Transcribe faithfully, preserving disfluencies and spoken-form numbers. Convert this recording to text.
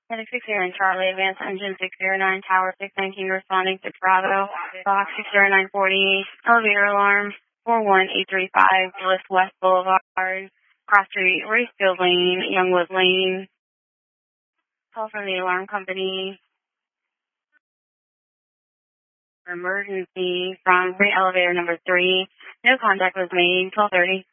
six zero nine Charlie, advance engine six zero nine, tower six nineteen responding to Bravo, box six zero nine forty, elevator alarm four one eight three five, Bliss West Boulevard, Cross Street, Racefield Lane, Youngwood Lane. Call from the alarm company. Emergency from freight elevator number three. No contact was made, twelve thirty.